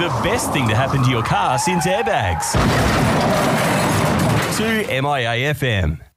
The best thing to happen to your car since airbags. To MIA FM.